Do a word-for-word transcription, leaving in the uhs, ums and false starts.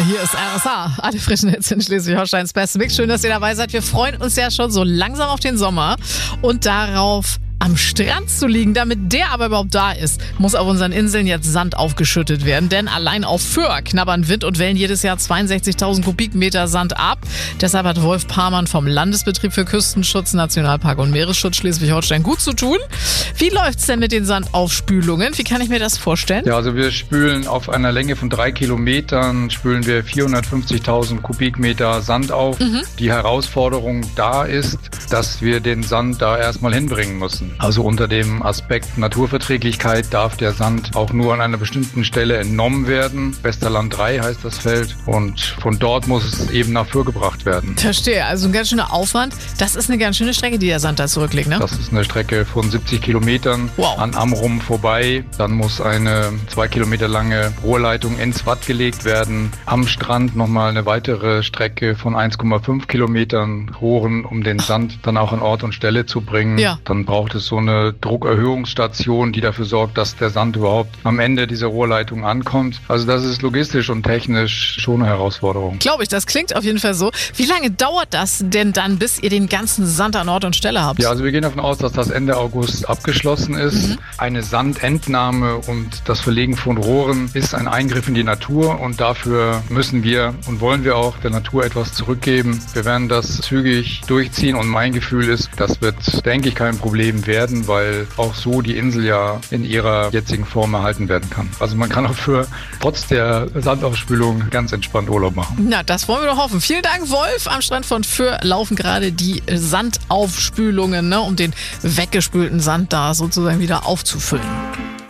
Hier ist R S A, alle frischen Hits in Schleswig-Holsteins Best Mix. Schön, dass ihr dabei seid. Wir freuen uns ja schon so langsam auf den Sommer und darauf, am Strand zu liegen. Damit der aber überhaupt da ist, muss auf unseren Inseln jetzt Sand aufgeschüttet werden. Denn allein auf Föhr knabbern Wind und Wellen jedes Jahr zweiundsechzigtausend Kubikmeter Sand ab. Deshalb hat Wolf Parmann vom Landesbetrieb für Küstenschutz, Nationalpark und Meeresschutz Schleswig-Holstein gut zu tun. Wie läuft's denn mit den Sandaufspülungen? Wie kann ich mir das vorstellen? Ja, also wir spülen auf einer Länge von drei Kilometern, spülen wir vierhundertfünfzigtausend Kubikmeter Sand auf. Mhm. Die Herausforderung da ist, dass wir den Sand da erstmal hinbringen müssen. Also unter dem Aspekt Naturverträglichkeit darf der Sand auch nur an einer bestimmten Stelle entnommen werden. Westerland drei heißt das Feld und von dort muss es eben nach Föhr gebracht werden. Verstehe, also ein ganz schöner Aufwand. Das ist eine ganz schöne Strecke, die der Sand da zurücklegt, ne? Das ist eine Strecke von siebzig Kilometern wow. an Amrum vorbei. Dann muss eine zwei Kilometer lange Rohrleitung ins Watt gelegt werden. Am Strand nochmal eine weitere Strecke von eins Komma fünf Kilometern Rohren, um den Sand dann auch an Ort und Stelle zu bringen. Ja. Dann braucht es so eine Druckerhöhungsstation, die dafür sorgt, dass der Sand überhaupt am Ende dieser Rohrleitung ankommt. Also das ist logistisch und technisch schon eine Herausforderung. Glaube ich, das klingt auf jeden Fall so. Wie lange dauert das denn dann, bis ihr den ganzen Sand an Ort und Stelle habt? Ja, also wir gehen davon aus, dass das Ende August abgeschlossen ist. Mhm. Eine Sandentnahme und das Verlegen von Rohren ist ein Eingriff in die Natur und dafür müssen wir und wollen wir auch der Natur etwas zurückgeben. Wir werden das zügig durchziehen und mein Gefühl ist, das wird, denke ich, kein Problem werden, weil auch so die Insel ja in ihrer jetzigen Form erhalten werden kann. Also man kann auch für trotz der Sandaufspülung ganz entspannt Urlaub machen. Na, das wollen wir doch hoffen. Vielen Dank, Wolf. Am Strand von Föhr laufen gerade die Sandaufspülungen, ne, um den weggespülten Sand da sozusagen wieder aufzufüllen.